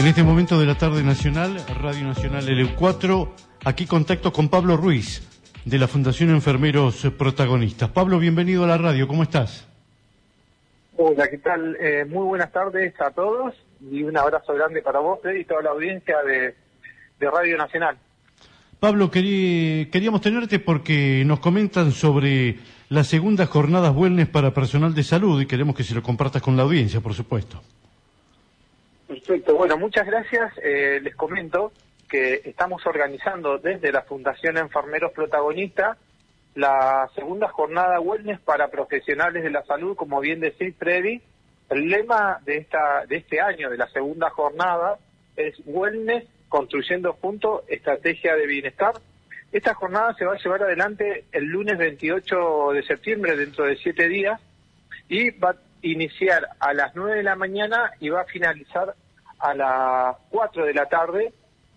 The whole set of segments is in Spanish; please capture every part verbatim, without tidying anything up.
En este momento de la tarde nacional, Radio Nacional L U cuatro, aquí contacto con Pablo Ruiz, de la Fundación Enfermeros Protagonistas. Pablo, bienvenido a la radio, ¿cómo estás? Hola, ¿qué tal? Eh, muy buenas tardes a todos y un abrazo grande para vos, Fred, y toda la audiencia de, de Radio Nacional. Pablo, querí, queríamos tenerte porque nos comentan sobre las segundas jornadas wellness para personal de salud y queremos que se lo compartas con la audiencia, por supuesto. Perfecto, bueno, muchas gracias. Eh, les comento que estamos organizando desde la Fundación Enfermeros Protagonistas la segunda jornada wellness para profesionales de la salud, como bien decís, Freddy. El lema de esta de este año, de la segunda jornada, es Wellness, construyendo juntos estrategia de bienestar. Esta jornada se va a llevar adelante el lunes veintiocho de septiembre, dentro de siete días, y va a iniciar a las nueve de la mañana y va a finalizar a las cuatro de la tarde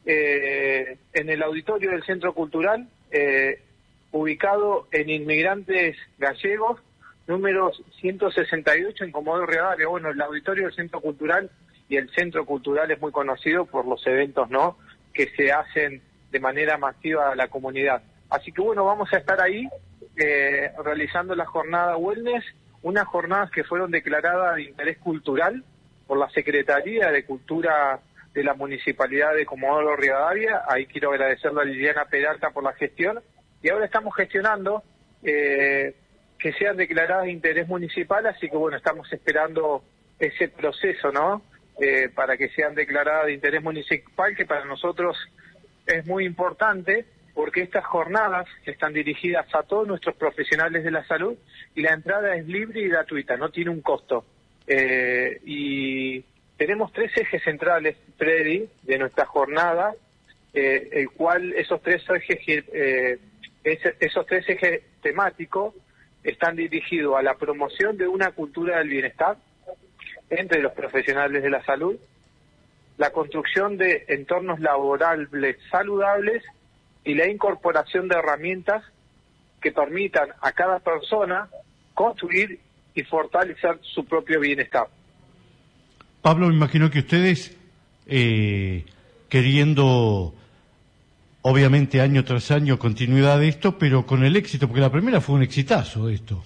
eh, en el auditorio del Centro Cultural, eh, ubicado en Inmigrantes Gallegos, número ciento sesenta y ocho en Comodoro Rivadavia. Bueno, el auditorio del Centro Cultural y el Centro Cultural es muy conocido por los eventos, ¿no?, que se hacen de manera masiva a la comunidad. Así que bueno, vamos a estar ahí eh, realizando la jornada Wellness, unas jornadas que fueron declaradas de interés cultural por la Secretaría de Cultura de la Municipalidad de Comodoro Rivadavia. Ahí quiero agradecerle a Liliana Peralta por la gestión, y ahora estamos gestionando eh, que sean declaradas de interés municipal, así que bueno, estamos esperando ese proceso, ¿no?, eh, para que sean declaradas de interés municipal, que para nosotros es muy importante, porque estas jornadas están dirigidas a todos nuestros profesionales de la salud y la entrada es libre y gratuita, no tiene un costo. Eh, y tenemos tres ejes centrales, Freddy, de nuestra jornada, eh, el cual esos tres ejes, eh, ese, esos tres ejes temáticos están dirigidos a la promoción de una cultura del bienestar entre los profesionales de la salud, la construcción de entornos laborables saludables y la incorporación de herramientas que permitan a cada persona construir y fortalecer su propio bienestar. Pablo, me imagino que ustedes, eh, queriendo, obviamente, año tras año, continuidad de esto, pero con el éxito, porque la primera fue un exitazo de esto.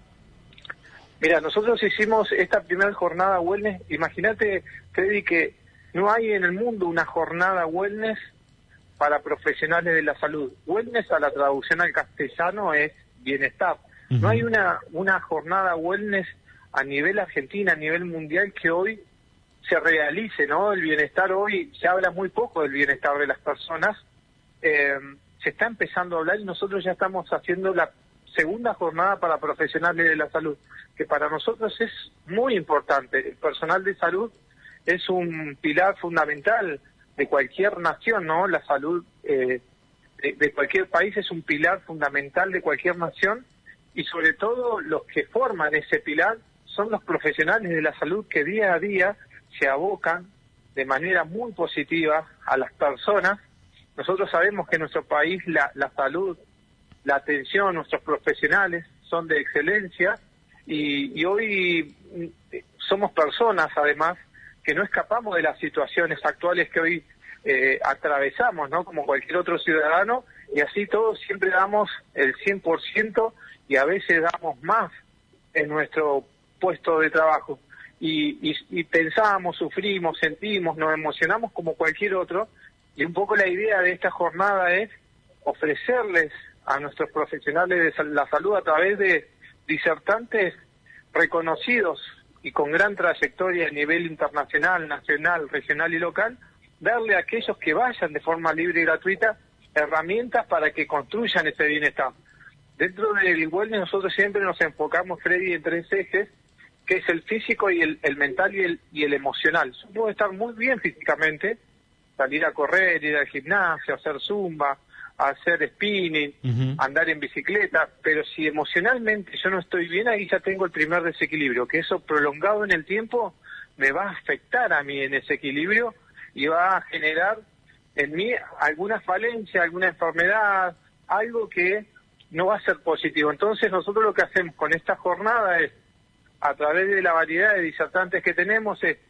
Mira, nosotros hicimos esta primera jornada wellness. Imagínate, Freddy, que no hay en el mundo una jornada wellness para profesionales de la salud. Wellness, a la traducción al castellano, es bienestar. Uh-huh. No hay una, una jornada wellness a nivel Argentina, a nivel mundial, que hoy se realice, ¿no? El bienestar hoy, se habla muy poco del bienestar de las personas. Eh, se está empezando a hablar y nosotros ya estamos haciendo la segunda jornada para profesionales de la salud, que para nosotros es muy importante. El personal de salud es un pilar fundamental de cualquier nación, ¿no? La salud eh, de, de cualquier país es un pilar fundamental de cualquier nación, y sobre todo los que forman ese pilar son los profesionales de la salud, que día a día se abocan de manera muy positiva a las personas. Nosotros sabemos que en nuestro país la, la salud, la atención, nuestros profesionales son de excelencia, y, y hoy somos personas, además, que no escapamos de las situaciones actuales que hoy eh, atravesamos, ¿no?, como cualquier otro ciudadano, y así todos siempre damos el cien por ciento y a veces damos más en nuestro puesto de trabajo. Y, y, y pensamos, sufrimos, sentimos, nos emocionamos como cualquier otro, y un poco la idea de esta jornada es ofrecerles a nuestros profesionales de la salud, a través de disertantes reconocidos y con gran trayectoria a nivel internacional, nacional, regional y local, darle a aquellos que vayan de forma libre y gratuita herramientas para que construyan ese bienestar. Dentro del wellness nosotros siempre nos enfocamos, Freddy, en tres ejes, que es el físico y el, el mental y el, y el emocional. Yo puedo estar muy bien físicamente, salir a correr, ir al gimnasio, hacer zumba, hacer spinning, uh-huh. andar en bicicleta, pero si emocionalmente yo no estoy bien, ahí ya tengo el primer desequilibrio, que eso prolongado en el tiempo me va a afectar a mí en ese equilibrio y va a generar en mí alguna falencia, alguna enfermedad, algo que no va a ser positivo. Entonces nosotros lo que hacemos con esta jornada es, a través de la variedad de disertantes que tenemos, es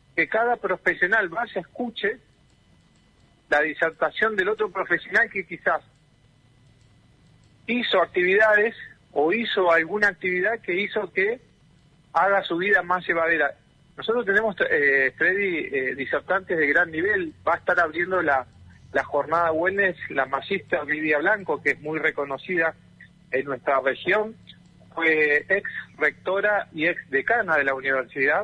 que cada profesional vaya, escuche la disertación del otro profesional que quizás hizo actividades o hizo alguna actividad que hizo que haga su vida más llevadera. Nosotros tenemos, eh, Freddy, eh, disertantes de gran nivel. Va a estar abriendo la, la jornada wellness la magíster Lidia Blanco, que es muy reconocida en nuestra región. Fue ex rectora y ex decana de la universidad.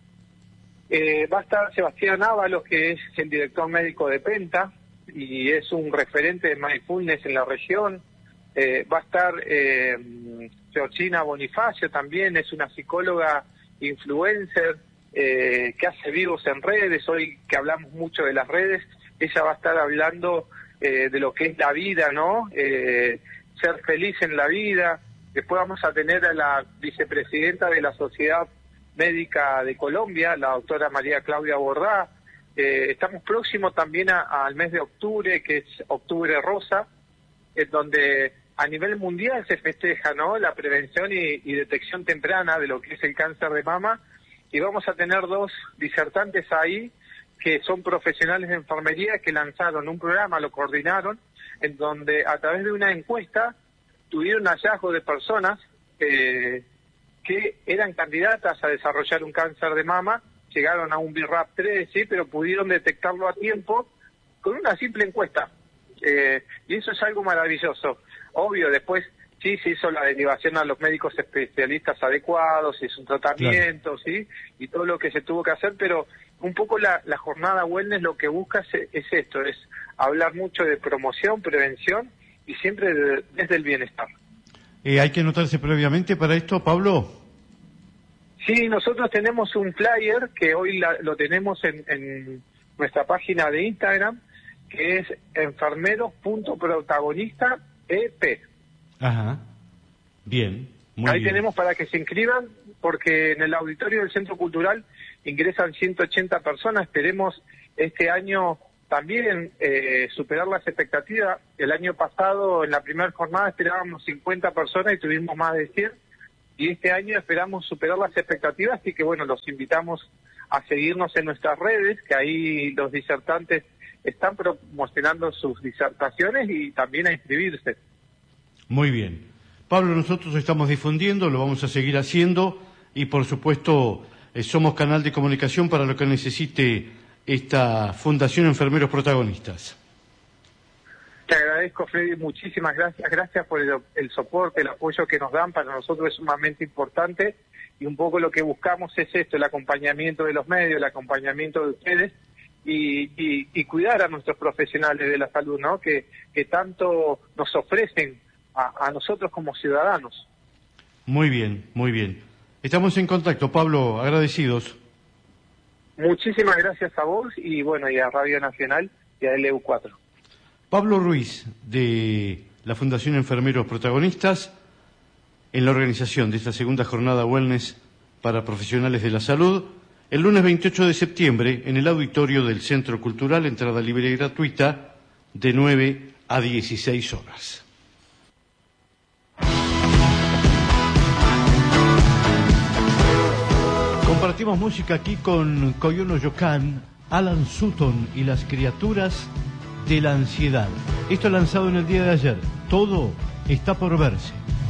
Eh, va a estar Sebastián Ábalos, que es el director médico de Penta y es un referente de mindfulness en la región. Eh, va a estar eh, Georgina Bonifacio, también es una psicóloga influencer eh, que hace vivos en redes. Hoy que hablamos mucho de las redes, ella va a estar hablando eh, de lo que es la vida, ¿no? Eh, ser feliz en la vida. Después vamos a tener a la vicepresidenta de la Sociedad Médica de Colombia, la doctora María Claudia Bordá. Eh, estamos próximos también a, al mes de octubre, que es Octubre Rosa, en donde a nivel mundial se festeja, ¿no?, la prevención y, y detección temprana de lo que es el cáncer de mama, y vamos a tener dos disertantes ahí que son profesionales de enfermería que lanzaron un programa, lo coordinaron, en donde a través de una encuesta tuvieron hallazgo de personas eh, que eran candidatas a desarrollar un cáncer de mama, llegaron a un B RAF tres, sí, pero pudieron detectarlo a tiempo con una simple encuesta. Eh, y eso es algo maravilloso. Obvio, después sí se hizo la derivación a los médicos especialistas adecuados, se hizo un tratamiento, claro, sí, y todo lo que se tuvo que hacer, pero un poco la, la jornada wellness lo que busca es, es esto, es hablar mucho de promoción, prevención y siempre de, desde el bienestar. Eh, ¿Hay que anotarse previamente para esto, Pablo? Sí, nosotros tenemos un flyer que hoy la, lo tenemos en, en nuestra página de Instagram, que es enfermeros punto protagonista E P. Ajá, bien, muy Ahí bien. tenemos para que se inscriban, porque en el auditorio del Centro Cultural ingresan ciento ochenta personas. Esperemos este año también eh, superar las expectativas. El año pasado, en la primera jornada, esperábamos cincuenta personas y tuvimos más de cien. Y este año esperamos superar las expectativas, así que bueno, los invitamos a seguirnos en nuestras redes, que ahí los disertantes están promocionando sus disertaciones y también a inscribirse. Muy bien. Pablo, nosotros estamos difundiendo, lo vamos a seguir haciendo y por supuesto eh, somos canal de comunicación para lo que necesite esta Fundación Enfermeros Protagonistas. Te agradezco, Freddy, muchísimas gracias. Gracias por el, el soporte, el apoyo que nos dan. Para nosotros es sumamente importante y un poco lo que buscamos es esto, el acompañamiento de los medios, el acompañamiento de ustedes y, y, y cuidar a nuestros profesionales de la salud, ¿no?, que, que tanto nos ofrecen a, a nosotros como ciudadanos. Muy bien, muy bien. Estamos en contacto, Pablo, agradecidos. Muchísimas gracias a vos y bueno, y a Radio Nacional y a L U cuatro. Pablo Ruiz, de la Fundación Enfermeros Protagonistas, en la organización de esta segunda jornada wellness para profesionales de la salud, el lunes veintiocho de septiembre, en el auditorio del Centro Cultural, entrada libre y gratuita, de nueve a dieciséis horas. Compartimos música aquí con Koyono Yokan, Alan Sutton y las criaturas de la ansiedad. Esto lanzado en el día de ayer. Todo está por verse.